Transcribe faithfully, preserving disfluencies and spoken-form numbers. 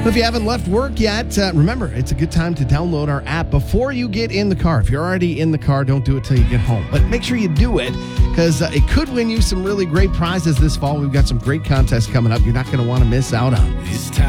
If you haven't left work yet, uh, remember, it's a good time to download our app before you get in the car. If you're already in the car, don't do it till you get home. But make sure you do it because uh, it could win you some really great prizes this fall. We've got some great contests coming up you're not going to want to miss out on. It's time.